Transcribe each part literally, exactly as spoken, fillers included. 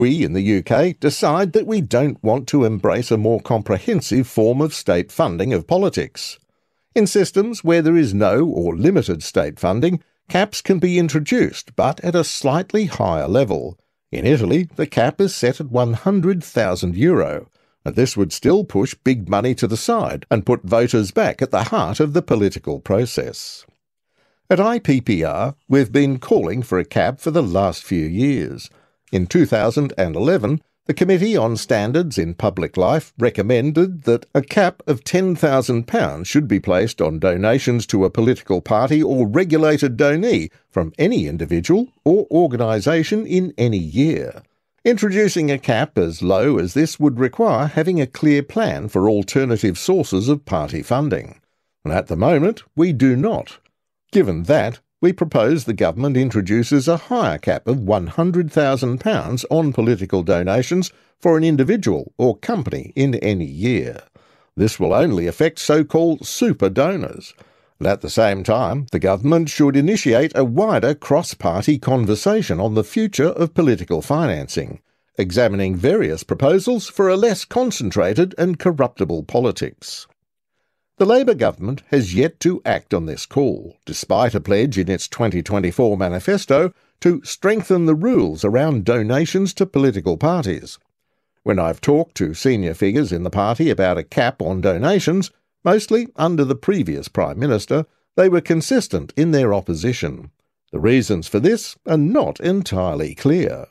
We in the U K decide that we don't want to embrace a more comprehensive form of state funding of politics. In systems where there is no or limited state funding, caps can be introduced, but at a slightly higher level. In Italy, the cap is set at one hundred thousand euro, and this would still push big money to the side and put voters back at the heart of the political process. At I P P R, we've been calling for a cap for the last few years. In two thousand eleven, the Committee on Standards in Public Life recommended that a cap of ten thousand pounds should be placed on donations to a political party or regulated donee from any individual or organisation in any year. Introducing a cap as low as this would require having a clear plan for alternative sources of party funding. And at the moment, we do not. Given that, we propose the government introduces a higher cap of one hundred thousand pounds on political donations for an individual or company in any year. This will only affect so-called super donors. And at the same time, the government should initiate a wider cross-party conversation on the future of political financing, examining various proposals for a less concentrated and corruptible politics. The Labour government has yet to act on this call, despite a pledge in its twenty twenty-four manifesto to strengthen the rules around donations to political parties. When I've talked to senior figures in the party about a cap on donations, mostly under the previous Prime Minister, they were consistent in their opposition. The reasons for this are not entirely clear.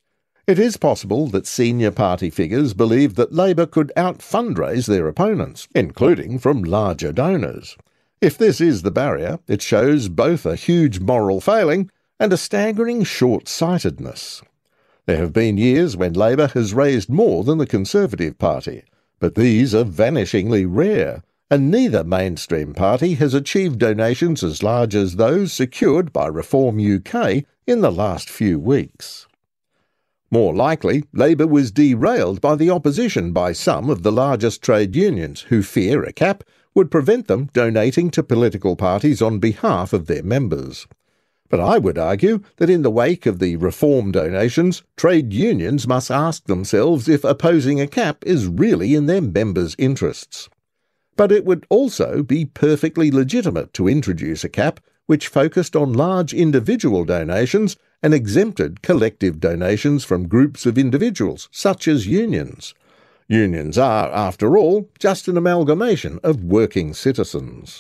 It is possible that senior party figures believe that Labour could out-fundraise their opponents, including from larger donors. If this is the barrier, it shows both a huge moral failing and a staggering short-sightedness. There have been years when Labour has raised more than the Conservative Party, but these are vanishingly rare, and neither mainstream party has achieved donations as large as those secured by Reform U K in the last few weeks. More likely, Labour was derailed by the opposition by some of the largest trade unions who fear a cap would prevent them donating to political parties on behalf of their members. But I would argue that in the wake of the reform donations, trade unions must ask themselves if opposing a cap is really in their members' interests. But it would also be perfectly legitimate to introduce a cap which focused on large individual donations and exempted collective donations from groups of individuals, such as unions. Unions are, after all, just an amalgamation of working citizens.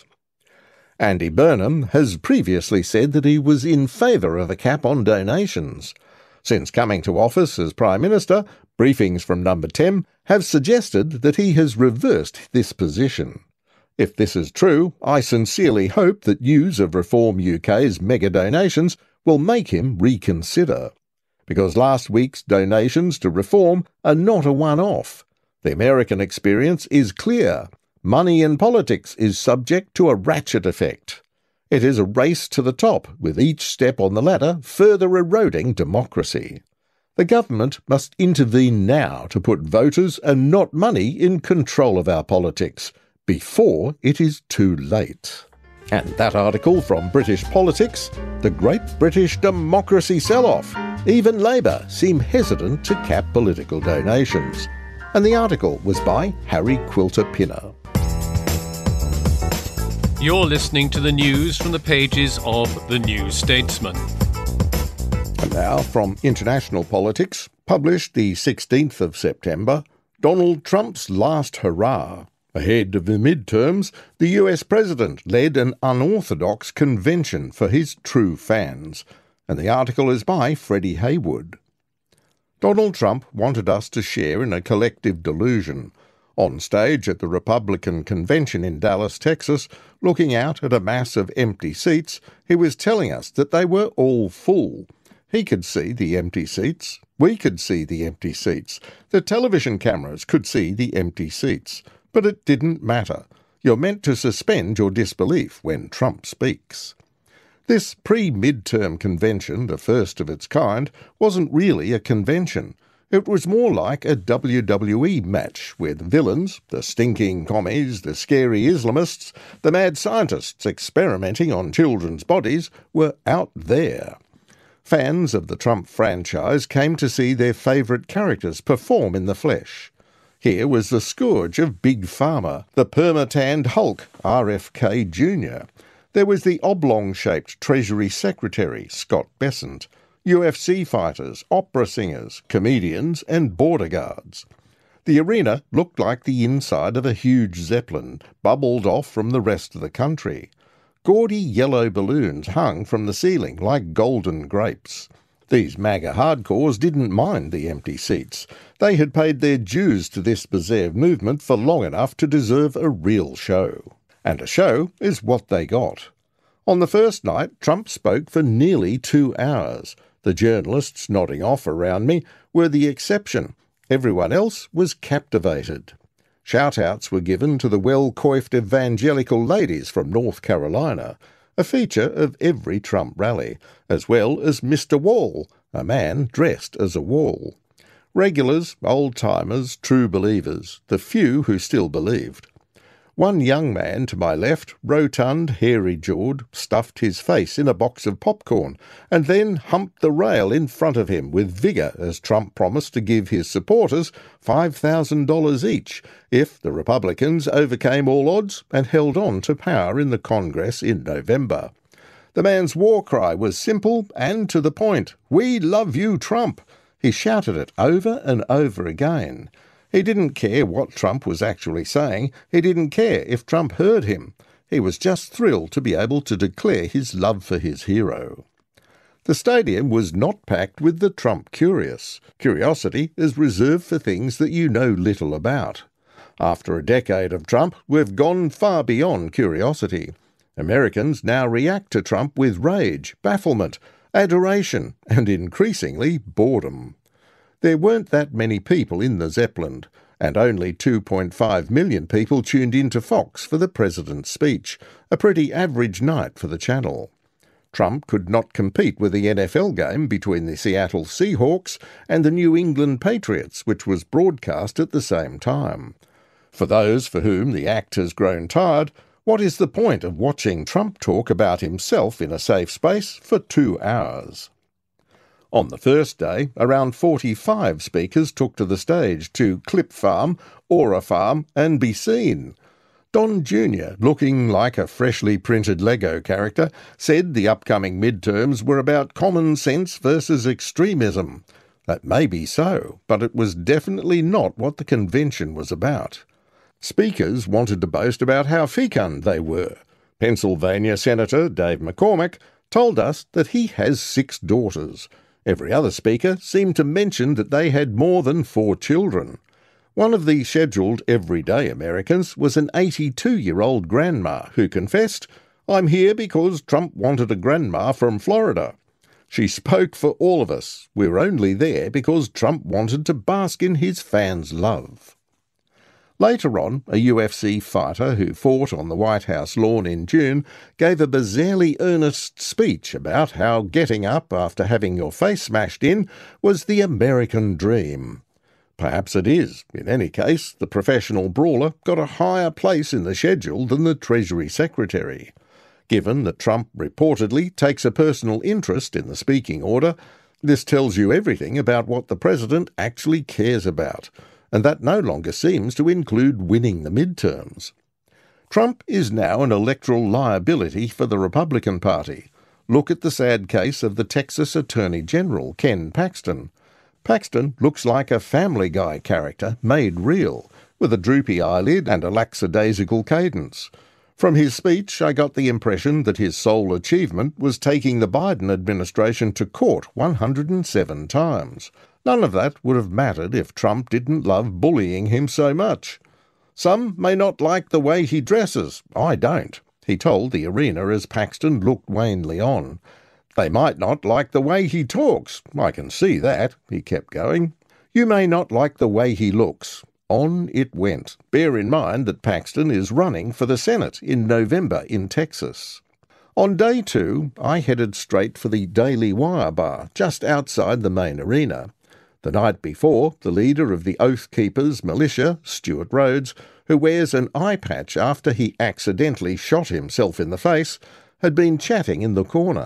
Andy Burnham has previously said that he was in favour of a cap on donations. Since coming to office as Prime Minister, briefings from Number ten have suggested that he has reversed this position. If this is true, I sincerely hope that news of Reform U K's mega donations will make him reconsider. Because last week's donations to Reform are not a one-off. The American experience is clear. Money in politics is subject to a ratchet effect. It is a race to the top, with each step on the ladder further eroding democracy. The government must intervene now to put voters and not money in control of our politics, before it is too late. And that article from British Politics, The Great British Democracy Sell-Off. Even Labour seem hesitant to cap political donations. And the article was by Harry Quilter Pinner. You're listening to the news from the pages of The New Statesman. And now from International Politics, published the sixteenth of September, Donald Trump's last hurrah. Ahead of the midterms, the U S president led an unorthodox convention for his true fans, and the article is by Freddie Haywood. Donald Trump wanted us to share in a collective delusion. On stage at the Republican convention in Dallas, Texas, looking out at a mass of empty seats, he was telling us that they were all full. He could see the empty seats. We could see the empty seats. The television cameras could see the empty seats. But it didn't matter. You're meant to suspend your disbelief when Trump speaks. This pre-midterm convention, the first of its kind, wasn't really a convention. It was more like a W W E match where the villains, the stinking commies, the scary Islamists, the mad scientists experimenting on children's bodies, were out there. Fans of the Trump franchise came to see their favourite characters perform in the flesh. Here was the scourge of Big Pharma, the perma-tanned Hulk, R F K Junior There was the oblong-shaped Treasury Secretary, Scott Bessent, U F C fighters, opera singers, comedians and border guards. The arena looked like the inside of a huge Zeppelin, bubbled off from the rest of the country. Gaudy yellow balloons hung from the ceiling like golden grapes. These MAGA hardcores didn't mind the empty seats. They had paid their dues to this bizarre movement for long enough to deserve a real show. And a show is what they got. On the first night, Trump spoke for nearly two hours. The journalists nodding off around me were the exception. Everyone else was captivated. Shout-outs were given to the well-coiffed evangelical ladies from North Carolina, a feature of every Trump rally, as well as Mister Wall, a man dressed as a wall. Regulars, old-timers, true believers, the few who still believed. One young man to my left, rotund, hairy-jawed, stuffed his face in a box of popcorn and then humped the rail in front of him with vigour as Trump promised to give his supporters five thousand dollars each if the Republicans overcame all odds and held on to power in the Congress in November. The man's war cry was simple and to the point. "We love you, Trump!" He shouted it over and over again. He didn't care what Trump was actually saying. He didn't care if Trump heard him. He was just thrilled to be able to declare his love for his hero. The stadium was not packed with the Trump curious. Curiosity is reserved for things that you know little about. After a decade of Trump, we've gone far beyond curiosity. Americans now react to Trump with rage, bafflement, adoration, and increasingly boredom. There weren't that many people in the Zeppelin, and only two point five million people tuned into Fox for the president's speech, a pretty average night for the channel. Trump could not compete with the N F L game between the Seattle Seahawks and the New England Patriots, which was broadcast at the same time. For those for whom the act has grown tired, what is the point of watching Trump talk about himself in a safe space for two hours? On the first day, around forty-five speakers took to the stage to clip farm, aura farm and be seen. Don Junior, looking like a freshly printed Lego character, said the upcoming midterms were about common sense versus extremism. That may be so, but it was definitely not what the convention was about. Speakers wanted to boast about how fecund they were. Pennsylvania Senator Dave McCormick told us that he has six daughters. Every other speaker seemed to mention that they had more than four children. One of the scheduled everyday Americans was an eighty-two-year-old grandma who confessed, "I'm here because Trump wanted a grandma from Florida." She spoke for all of us. We're only there because Trump wanted to bask in his fans' love. Later on, a U F C fighter who fought on the White House lawn in June gave a bizarrely earnest speech about how getting up after having your face smashed in was the American dream. Perhaps it is. In any case, the professional brawler got a higher place in the schedule than the Treasury Secretary. Given that Trump reportedly takes a personal interest in the speaking order, this tells you everything about what the president actually cares about, and that no longer seems to include winning the midterms. Trump is now an electoral liability for the Republican Party. Look at the sad case of the Texas Attorney General, Ken Paxton. Paxton looks like a Family Guy character made real, with a droopy eyelid and a lackadaisical cadence. From his speech, I got the impression that his sole achievement was taking the Biden administration to court one hundred seven times. None of that would have mattered if Trump didn't love bullying him so much. "Some may not like the way he dresses. I don't," he told the arena as Paxton looked wanly on. "They might not like the way he talks. I can see that," he kept going. "You may not like the way he looks." On it went. Bear in mind that Paxton is running for the Senate in November in Texas. On day two, I headed straight for the Daily Wire bar, just outside the main arena. The night before, the leader of the Oath Keepers militia, Stuart Rhodes, who wears an eye patch after he accidentally shot himself in the face, had been chatting in the corner.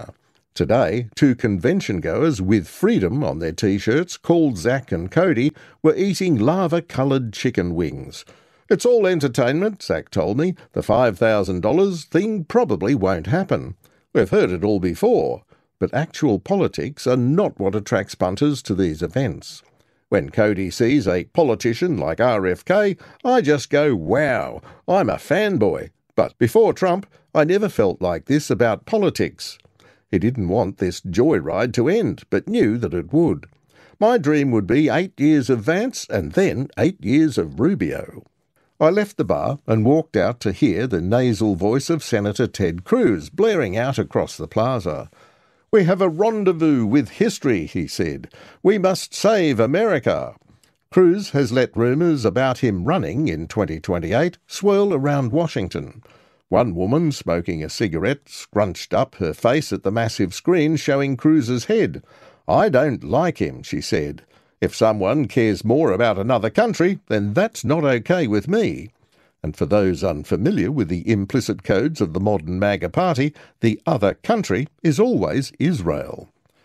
Today, two convention-goers with freedom on their T-shirts, called Zach and Cody, were eating lava-coloured chicken wings. "It's all entertainment," Zach told me. "The five thousand dollars thing probably won't happen. We've heard it all before." But actual politics are not what attracts punters to these events. When Cody sees a politician like R F K, I just go, wow, I'm a fanboy. But before Trump, I never felt like this about politics. He didn't want this joyride to end, but knew that it would. My dream would be eight years of Vance and then eight years of Rubio. I left the bar and walked out to hear the nasal voice of Senator Ted Cruz blaring out across the plaza. "We have a rendezvous with history," he said. "We must save America." Cruz has let rumours about him running in twenty twenty-eight swirl around Washington. One woman smoking a cigarette scrunched up her face at the massive screen showing Cruz's head. "I don't like him," she said. "If someone cares more about another country, then that's not okay with me." And for those unfamiliar with the implicit codes of the modern MAGA party, the other country is always Israel.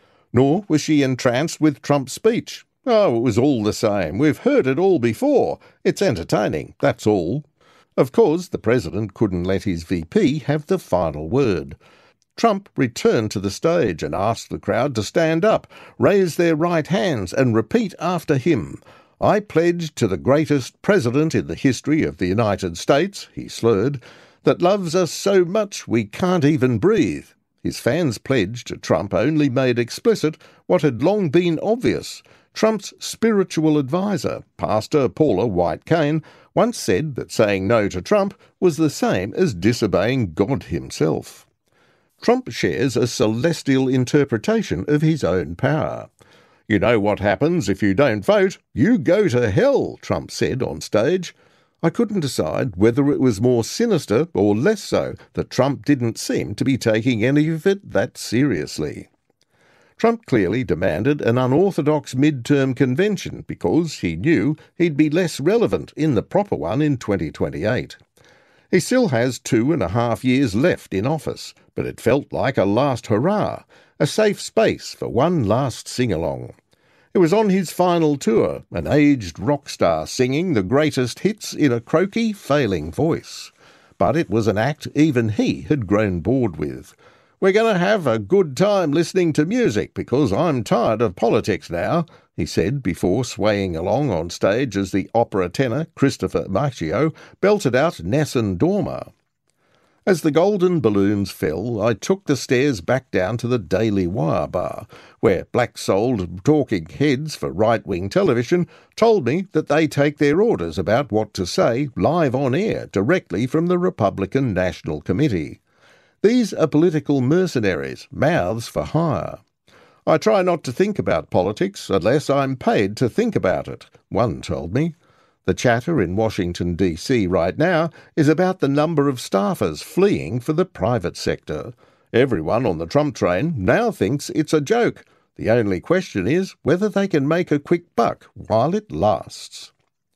Nor was she entranced with Trump's speech. "Oh, it was all the same. We've heard it all before. It's entertaining, that's all." Of course, the president couldn't let his V P have the final word. Trump returned to the stage and asked the crowd to stand up, raise their right hands and repeat after him. "I pledge to the greatest president in the history of the United States," he slurred, "that loves us so much we can't even breathe." His fans' pledge to Trump only made explicit what had long been obvious. Trump's spiritual advisor, Pastor Paula White-Cain, once said that saying no to Trump was the same as disobeying God himself. Trump shares a celestial interpretation of his own power. "You know what happens if you don't vote? You go to hell," Trump said on stage. I couldn't decide whether it was more sinister or less so that Trump didn't seem to be taking any of it that seriously. Trump clearly demanded an unorthodox midterm convention because he knew he'd be less relevant in the proper one in twenty twenty-eight. He still has two and a half years left in office, but it felt like a last hurrah, a safe space for one last sing-along. It was on his final tour, an aged rock star singing the greatest hits in a croaky, failing voice. But it was an act even he had grown bored with. "We're going to have a good time listening to music because I'm tired of politics now," he said before swaying along on stage as the opera tenor Christopher Macchio belted out Nessun Dorma. As the golden balloons fell, I took the stairs back down to the Daily Wire bar, where black-souled talking heads for right-wing television told me that they take their orders about what to say live on air directly from the Republican National Committee. These are political mercenaries, mouths for hire. "I try not to think about politics unless I'm paid to think about it," one told me. The chatter in Washington, D C right now is about the number of staffers fleeing for the private sector. Everyone on the Trump train now thinks it's a joke. The only question is whether they can make a quick buck while it lasts.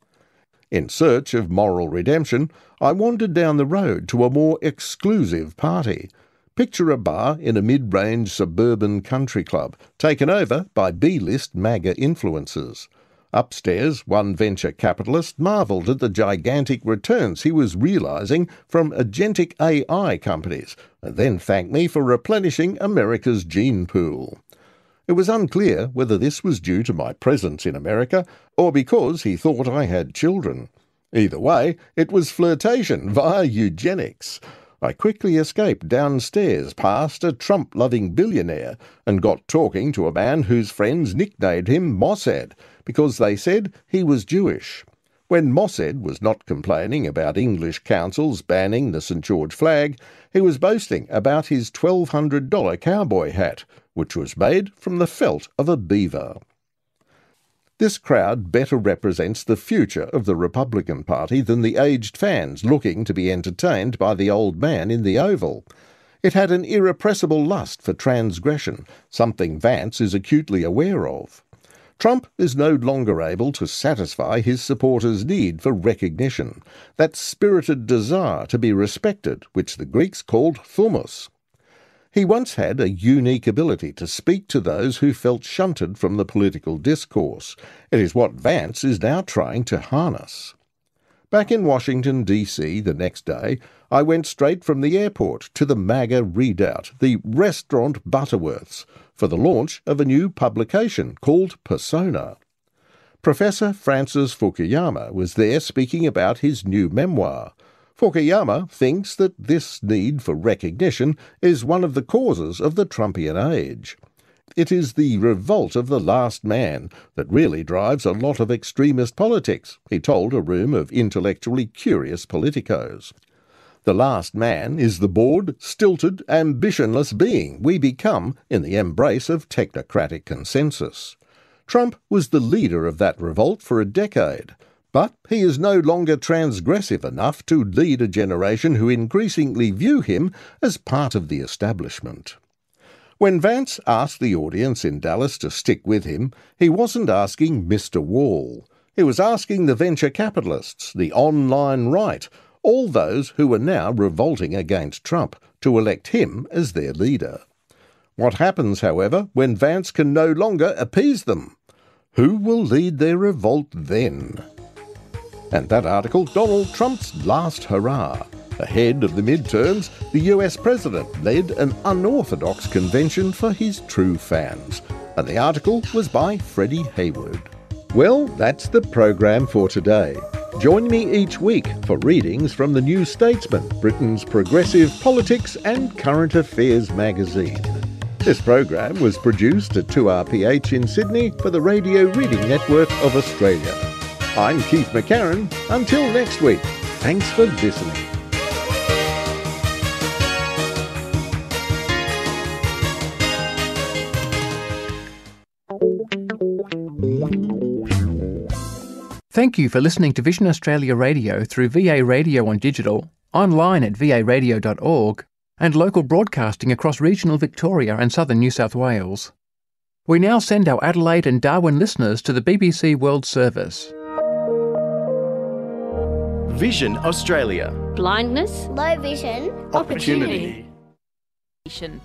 In search of moral redemption, I wandered down the road to a more exclusive party. Picture a bar in a mid-range suburban country club, taken over by B-list MAGA influencers. Upstairs, one venture capitalist marvelled at the gigantic returns he was realising from agentic A I companies, and then thanked me for replenishing America's gene pool. It was unclear whether this was due to my presence in America or because he thought I had children. Either way, it was flirtation via eugenics. I quickly escaped downstairs past a Trump-loving billionaire and got talking to a man whose friends nicknamed him Mossad because they said he was Jewish. When Mossad was not complaining about English councils banning the Saint George flag, he was boasting about his twelve hundred dollars cowboy hat, which was made from the felt of a beaver. This crowd better represents the future of the Republican Party than the aged fans looking to be entertained by the old man in the Oval. It had an irrepressible lust for transgression, something Vance is acutely aware of. Trump is no longer able to satisfy his supporters' need for recognition, that spirited desire to be respected, which the Greeks called thumos. He once had a unique ability to speak to those who felt shunted from the political discourse. It is what Vance is now trying to harness. Back in Washington, D C the next day, I went straight from the airport to the MAGA Redoubt, the Restaurant Butterworths, for the launch of a new publication called Persona. Professor Francis Fukuyama was there speaking about his new memoir. Fukuyama thinks that this need for recognition is one of the causes of the Trumpian age. It is the revolt of the last man that really drives a lot of extremist politics, he told a room of intellectually curious politicos. The last man is the bored, stilted, ambitionless being we become in the embrace of technocratic consensus. Trump was the leader of that revolt for a decade, but he is no longer transgressive enough to lead a generation who increasingly view him as part of the establishment. When Vance asked the audience in Dallas to stick with him, he wasn't asking Mister Wall. He was asking the venture capitalists, the online right, all those who are now revolting against Trump, to elect him as their leader. What happens, however, when Vance can no longer appease them? Who will lead their revolt then? And that article, Donald Trump's last hurrah. Ahead of the midterms, the U S president led an unorthodox convention for his true fans. And the article was by Freddie Hayward. Well, that's the program for today. Join me each week for readings from the New Statesman, Britain's progressive politics and current affairs magazine. This program was produced at two R P H in Sydney for the Radio Reading Network of Australia. I'm Keith McCarron. Until next week, thanks for listening. Thank you for listening to Vision Australia Radio through V A Radio on digital, online at v a radio dot org, and local broadcasting across regional Victoria and southern New South Wales. We now send our Adelaide and Darwin listeners to the B B C World Service. Vision Australia. Blindness, low vision, opportunity. opportunity.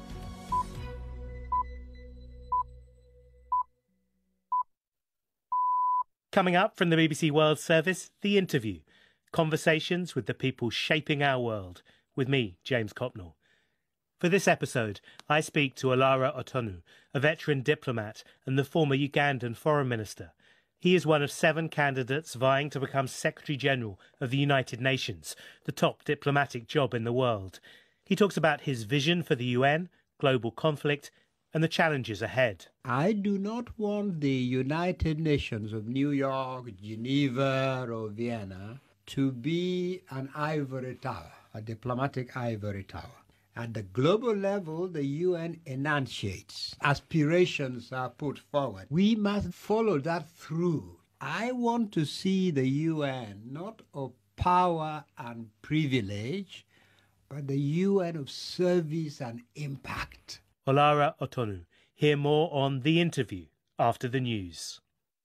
Coming up from the B B C World Service, The Interview. Conversations with the people shaping our world. With me, James Copnell. For this episode, I speak to Olara Otonu, a veteran diplomat and the former Ugandan Foreign Minister. He is one of seven candidates vying to become Secretary-General of the United Nations, the top diplomatic job in the world. He talks about his vision for the U N, global conflict, and the challenges ahead. I do not want the United Nations of New York, Geneva, or Vienna to be an ivory tower, a diplomatic ivory tower. At the global level, the U N enunciates. Aspirations are put forward. We must follow that through. I want to see the U N not of power and privilege, but the U N of service and impact. Olara Otonu. Hear more on The Interview after the news.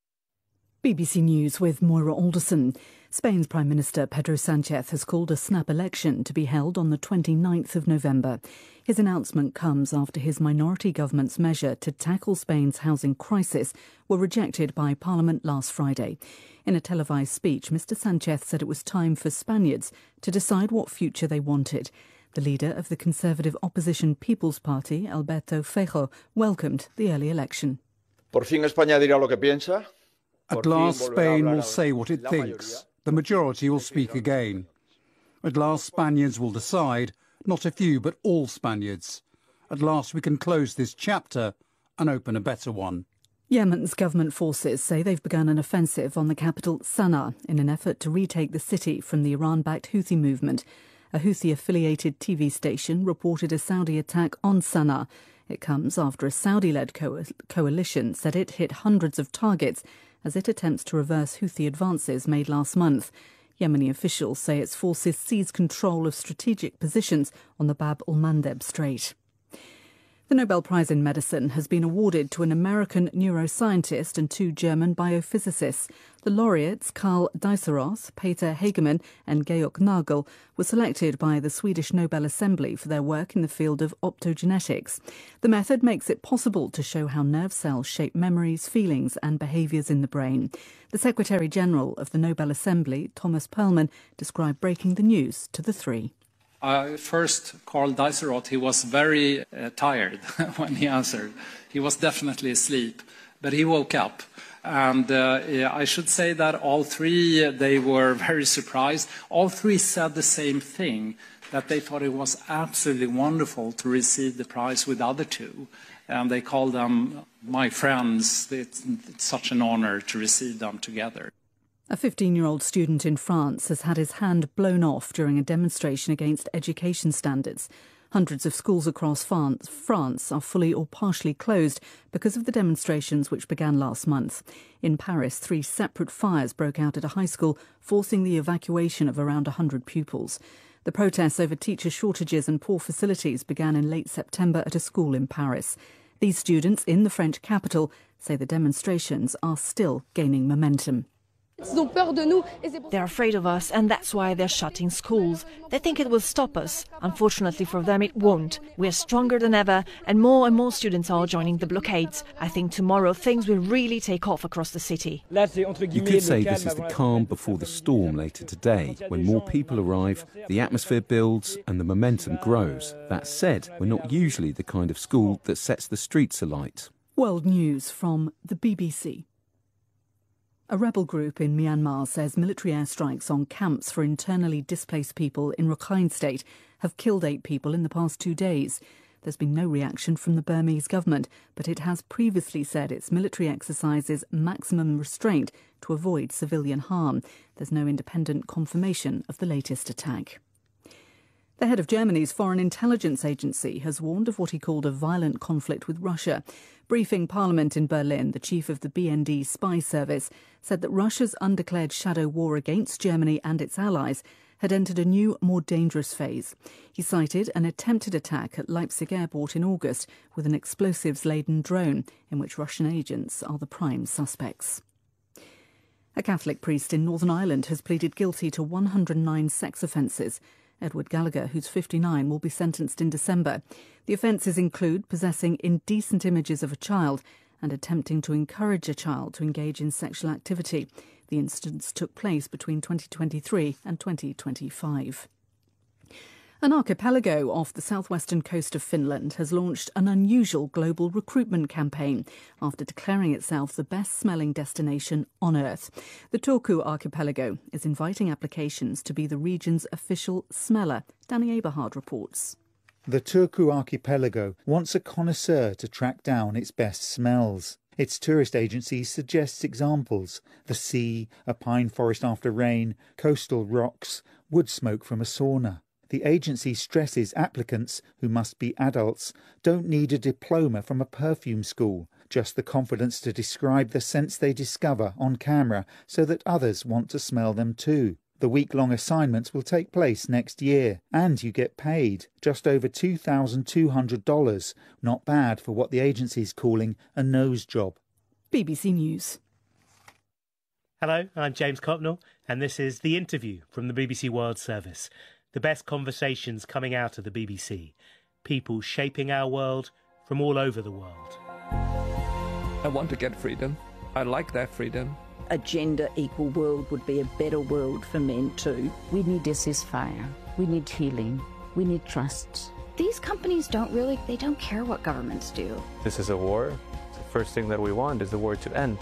B B C News with Moira Alderson. Spain's Prime Minister Pedro Sánchez has called a snap election to be held on the twenty-ninth of November. His announcement comes after his minority government's measure to tackle Spain's housing crisis were rejected by Parliament last Friday. In a televised speech, Mr Sánchez said it was time for Spaniards to decide what future they wanted. The leader of the Conservative opposition People's Party, Alberto Feijóo, welcomed the early election. Por fin España dirá lo que piensa. At last, Spain will say what it thinks. The majority will speak again. At last, Spaniards will decide, not a few, but all Spaniards. At last, we can close this chapter and open a better one. Yemen's government forces say they've begun an offensive on the capital Sana'a in an effort to retake the city from the Iran-backed Houthi movement. A Houthi-affiliated T V station reported a Saudi attack on Sana'a. It comes after a Saudi-led co- coalition said it hit hundreds of targets as it attempts to reverse Houthi advances made last month. Yemeni officials say its forces seized control of strategic positions on the Bab el-Mandeb Strait. The Nobel Prize in Medicine has been awarded to an American neuroscientist and two German biophysicists. The laureates, Karl Dieseroth, Peter Hagemann and Georg Nagel, were selected by the Swedish Nobel Assembly for their work in the field of optogenetics. The method makes it possible to show how nerve cells shape memories, feelings and behaviours in the brain. The Secretary-General of the Nobel Assembly, Thomas Perlmann, described breaking the news to the three. Uh, first, Karl Dieseroth, he was very uh, tired when he answered. He was definitely asleep, but he woke up. And uh, I should say that all three, they were very surprised. All three said the same thing, that they thought it was absolutely wonderful to receive the prize with the other two. And they called them my friends. It's, it's such an honor to receive them together. A fifteen-year-old student in France has had his hand blown off during a demonstration against education standards. Hundreds of schools across France are fully or partially closed because of the demonstrations which began last month. In Paris, three separate fires broke out at a high school, forcing the evacuation of around one hundred pupils. The protests over teacher shortages and poor facilities began in late September at a school in Paris. These students in the French capital say the demonstrations are still gaining momentum. They're afraid of us, and that's why they're shutting schools. They think it will stop us. Unfortunately for them, it won't. We're stronger than ever, and more and more students are joining the blockades. I think tomorrow things will really take off across the city. You could say this is the calm before the storm later today. When more people arrive, the atmosphere builds and the momentum grows. That said, we're not usually the kind of school that sets the streets alight. World News from the B B C. A rebel group in Myanmar says military airstrikes on camps for internally displaced people in Rakhine State have killed eight people in the past two days. There's been no reaction from the Burmese government, but it has previously said its military exercises maximum restraint to avoid civilian harm. There's no independent confirmation of the latest attack. The head of Germany's Foreign Intelligence Agency has warned of what he called a violent conflict with Russia. Briefing Parliament in Berlin, the chief of the B N D spy service said that Russia's undeclared shadow war against Germany and its allies had entered a new, more dangerous phase. He cited an attempted attack at Leipzig airport in August with an explosives-laden drone in which Russian agents are the prime suspects. A Catholic priest in Northern Ireland has pleaded guilty to one hundred nine sex offences. Edward Gallagher, who's fifty-nine, will be sentenced in December. The offences include possessing indecent images of a child and attempting to encourage a child to engage in sexual activity. The incidents took place between twenty twenty-three and twenty twenty-five. An archipelago off the southwestern coast of Finland has launched an unusual global recruitment campaign after declaring itself the best-smelling destination on Earth. The Turku archipelago is inviting applications to be the region's official smeller. Danny Eberhard reports. The Turku archipelago wants a connoisseur to track down its best smells. Its tourist agency suggests examples: the sea, a pine forest after rain, coastal rocks, wood smoke from a sauna. The agency stresses applicants, who must be adults, don't need a diploma from a perfume school, just the confidence to describe the scents they discover on camera so that others want to smell them too. The week-long assignments will take place next year, and you get paid just over two thousand two hundred dollars. Not bad for what the agency's calling a nose job. B B C News. Hello, I'm James Copnell, and this is The Interview from the B B C World Service. The best conversations coming out of the B B C. People shaping our world from all over the world. I want to get freedom. I like that freedom. A gender-equal world would be a better world for men too. We need a ceasefire. We need healing. We need trust. These companies don't really, they don't care what governments do. This is a war. The first thing that we want is the war to end.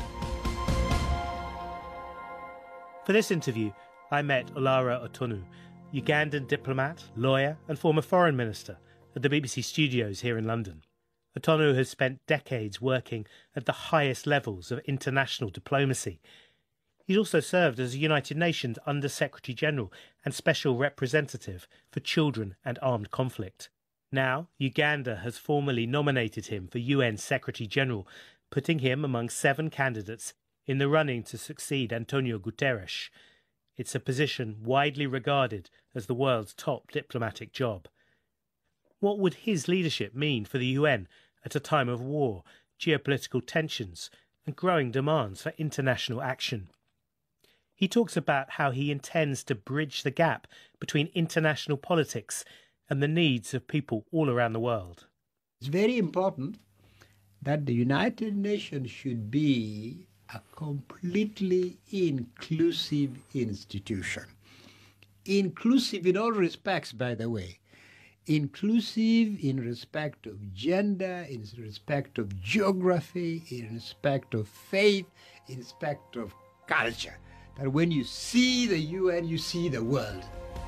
For this interview, I met Olara Otonu, Ugandan diplomat, lawyer and former foreign minister, at the B B C studios here in London. Otonu has spent decades working at the highest levels of international diplomacy. He's also served as a United Nations Under-Secretary General and Special Representative for Children and Armed Conflict. Now, Uganda has formally nominated him for U N Secretary General, putting him among seven candidates in the running to succeed Antonio Guterres. It's a position widely regarded as the world's top diplomatic job. What would his leadership mean for the U N at a time of war, geopolitical tensions, and growing demands for international action? He talks about how he intends to bridge the gap between international politics and the needs of people all around the world. It's very important that the United Nations should be a completely inclusive institution. Inclusive in all respects, by the way. Inclusive in respect of gender, in respect of geography, in respect of faith, in respect of culture. That when you see the U N, you see the world.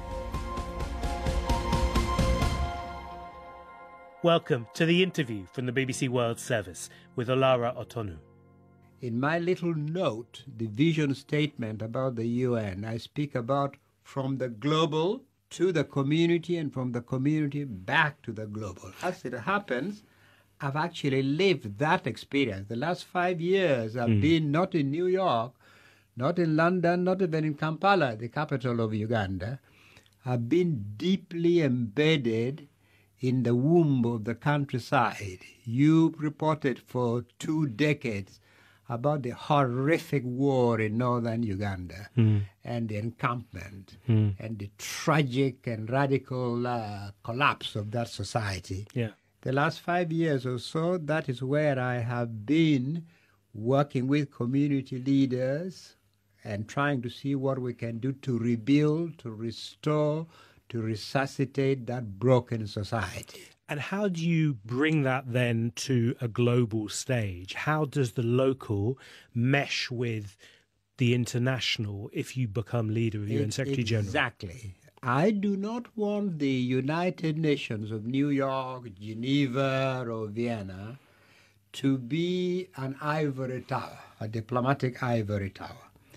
Welcome to the interview from the B B C World Service with Olara Otonu. In my little note, the vision statement about the U N, I speak about from the global to the community and from the community back to the global. As it happens, I've actually lived that experience. The last five years I've mm. been not in New York, not in London, not even in Kampala, the capital of Uganda. I've been deeply embedded in the womb of the countryside. You reported for two decades about the horrific war in northern Uganda mm. and the encampment mm. and the tragic and radical uh, collapse of that society. Yeah. The last five years or so, that is where I have been working with community leaders and trying to see what we can do to rebuild, to restore, to resuscitate that broken society. And how do you bring that then to a global stage? How does the local mesh with the international if you become leader of the U N Secretary General? Exactly. I do not want the United Nations of New York, Geneva, or Vienna to be an ivory tower, a diplomatic ivory tower.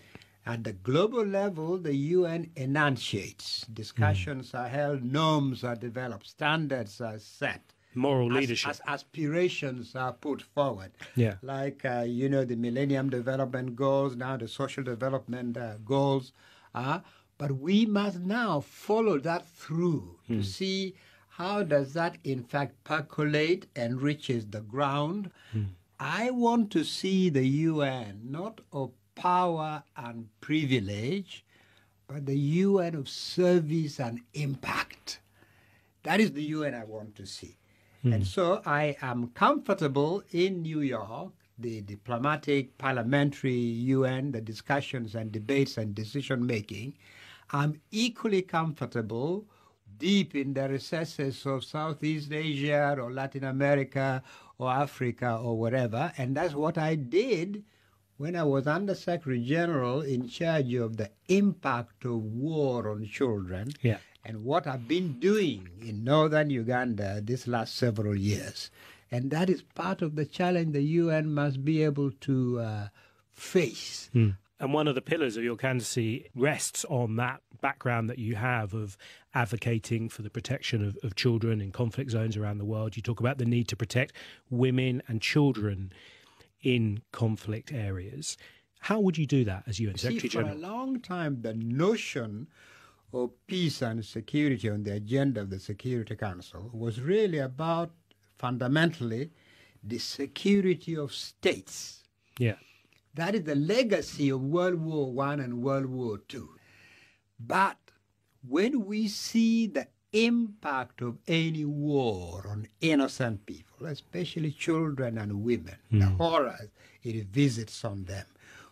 At the global level, the U N enunciates. Discussions mm. are held, norms are developed, standards are set. Moral as, leadership. As aspirations are put forward. Yeah. Like, uh, you know, the Millennium Development Goals, now the Social Development uh, Goals. Uh, but we must now follow that through mm. to see how does that, in fact, percolate and reaches the ground. Mm. I want to see the U N not of power and privilege, but the U N of service and impact. That is the U N I want to see. Mm. And so I am comfortable in New York, the diplomatic, parliamentary U N, the discussions and debates and decision-making. I'm equally comfortable deep in the recesses of Southeast Asia or Latin America or Africa or wherever, and that's what I did when I was Under Secretary General in charge of the impact of war on children, yeah. and what I've been doing in northern Uganda this last several years. And that is part of the challenge the U N must be able to uh, face. Mm. And one of the pillars of your candidacy rests on that background that you have of advocating for the protection of, of children in conflict zones around the world. You talk about the need to protect women and children in conflict areas. How would you do that as U N Secretary General? For a long time, the notion of peace and security on the agenda of the Security Council was really about, fundamentally, the security of states. Yeah. That is the legacy of World War One and World War Two. But when we see the impact of any war on innocent people, especially children and women, mm. the horrors it visits on them,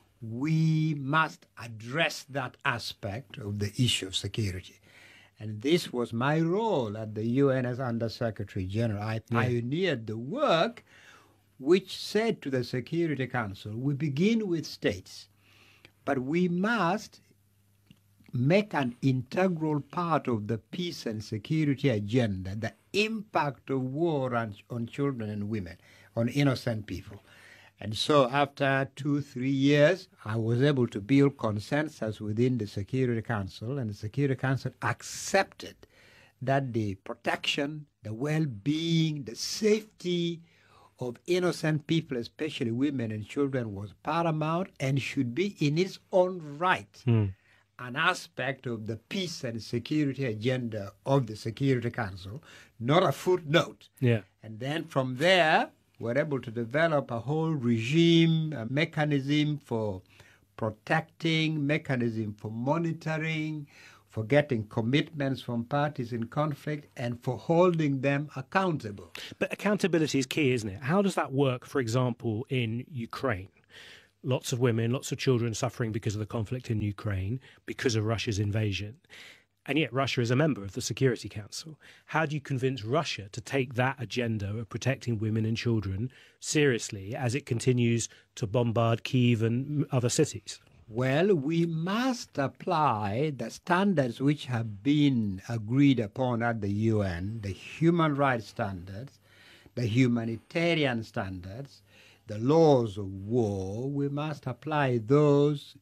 we must address that aspect of the issue of security. And this was my role at the U N as Under Secretary General. I pioneered yeah. the work which said to the Security Council, we begin with states, but we must make an integral part of the peace and security agenda, the impact of war on, on children and women, on innocent people. And so after two, three years, I was able to build consensus within the Security Council, and the Security Council accepted that the protection, the well-being, the safety of innocent people, especially women and children, was paramount and should be in its own right. Mm. an aspect of the peace and security agenda of the Security Council, not a footnote. Yeah. And then from there, we're able to develop a whole regime, a mechanism for protecting, mechanism for monitoring, for getting commitments from parties in conflict, and for holding them accountable. But accountability is key, isn't it? How does that work, for example, in Ukraine? Lots of women, lots of children suffering because of the conflict in Ukraine, because of Russia's invasion. And yet Russia is a member of the Security Council. How do you convince Russia to take that agenda of protecting women and children seriously as it continues to bombard Kyiv and other cities? Well, we must apply the standards which have been agreed upon at the U N, the human rights standards, the humanitarian standards, the laws of war. We must apply those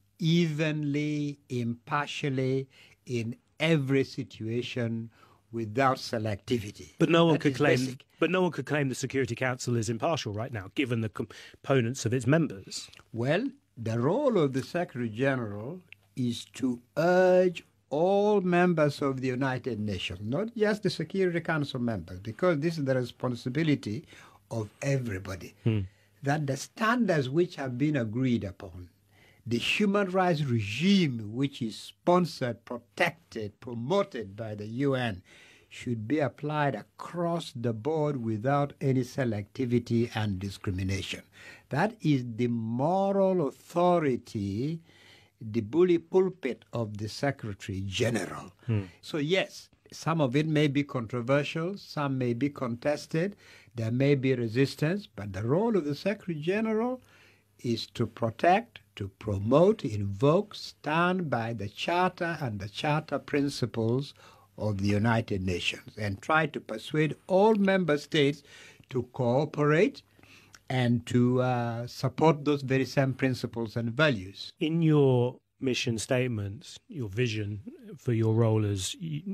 evenly, impartially, in every situation without selectivity. But no one That could is claim basic. but no one could claim the Security Council is impartial right now, given the components of its members. Well, the role of the Secretary General is to urge all members of the United Nations, not just the Security Council members, because this is the responsibility of everybody, Hmm. that the standards which have been agreed upon, the human rights regime which is sponsored, protected, promoted by the U N, should be applied across the board without any selectivity and discrimination. That is the moral authority, the bully pulpit of the Secretary General. Hmm. So yes, some of it may be controversial, some may be contested, there may be resistance, but the role of the Secretary General is to protect, to promote, invoke, stand by the Charter and the Charter principles of the United Nations, and try to persuade all member states to cooperate and to uh, support those very same principles and values. In your mission statements, your vision for your role as,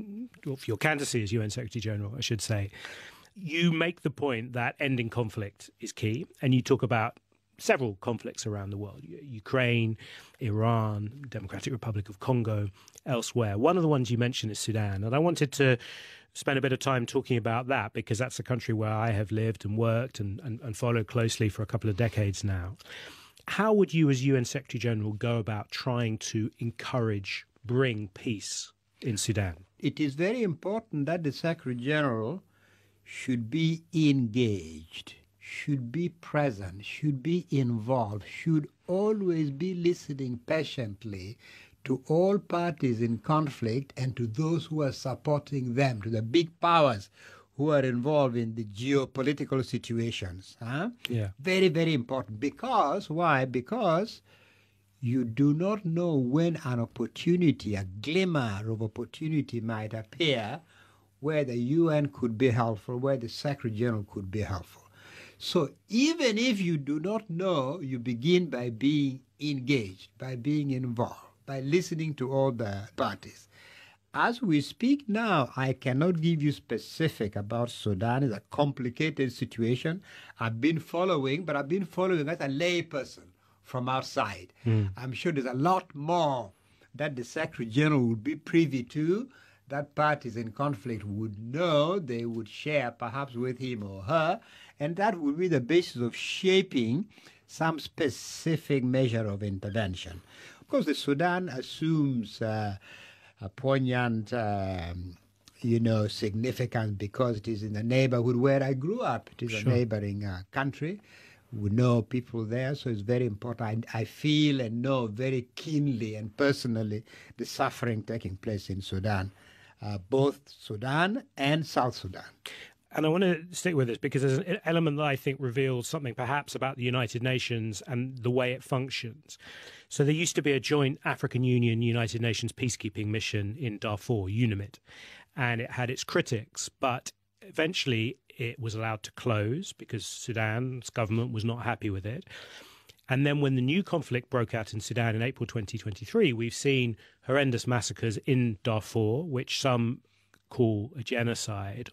or for your candidacy as U N Secretary General, I should say, you make the point that ending conflict is key, and you talk about several conflicts around the world: Ukraine, Iran, Democratic Republic of Congo, elsewhere. One of the ones you mentioned is Sudan, and I wanted to spend a bit of time talking about that because that's a country where I have lived and worked and, and, and followed closely for a couple of decades now. How would you as U N Secretary General go about trying to encourage, bring peace in Sudan? It is very important that the Secretary General should be engaged, should be present, should be involved, should always be listening patiently to all parties in conflict and to those who are supporting them, to the big powers who are involved in the geopolitical situations. Huh? Yeah. Very, very important. Because, why? Because you do not know when an opportunity, a glimmer of opportunity might appear where the U N could be helpful, where the Secretary General could be helpful. So even if you do not know, you begin by being engaged, by being involved, by listening to all the parties. As we speak now, I cannot give you specific about Sudan. It's a complicated situation. I've been following, but I've been following as a layperson from outside. Mm. I'm sure there's a lot more that the Secretary General would be privy to, that parties in conflict would know, they would share perhaps with him or her, and that would be the basis of shaping some specific measure of intervention. Of course, the Sudan assumes uh, a poignant, um, you know, significance because it is in the neighborhood where I grew up. It is Sure. a neighboring uh, country. We know people there, so it's very important. I, I feel and know very keenly and personally the suffering taking place in Sudan, uh, both Sudan and South Sudan. And I want to stick with this because there's an element that I think reveals something perhaps about the United Nations and the way it functions. So there used to be a joint African Union United Nations peacekeeping mission in Darfur, UNAMID, and it had its critics, but eventually it was allowed to close because Sudan's government was not happy with it. And then when the new conflict broke out in Sudan in April twenty twenty-three, we've seen horrendous massacres in Darfur, which some call a genocide.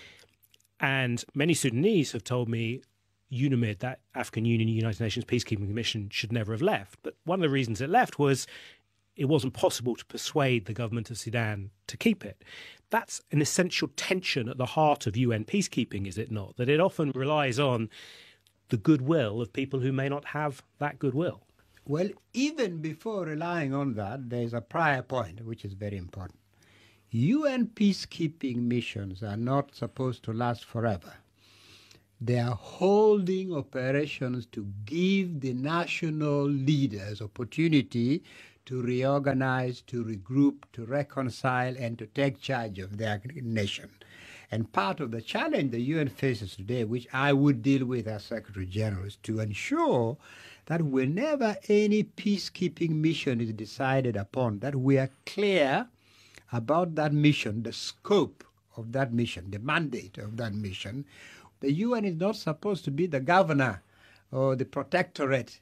And many Sudanese have told me UNAMID, that African Union United Nations peacekeeping mission, should never have left. But one of the reasons it left was it wasn't possible to persuade the government of Sudan to keep it. That's an essential tension at the heart of U N peacekeeping, is it not? That it often relies on the goodwill of people who may not have that goodwill. Well, even before relying on that, there's a prior point, which is very important. U N peacekeeping missions are not supposed to last forever. They are holding operations to give the national leaders opportunity to reorganize, to regroup, to reconcile, and to take charge of their nation. And part of the challenge the U N faces today, which I would deal with as Secretary General, is to ensure that whenever any peacekeeping mission is decided upon, that we are clear about that mission, the scope of that mission, the mandate of that mission. The U N is not supposed to be the governor or the protectorate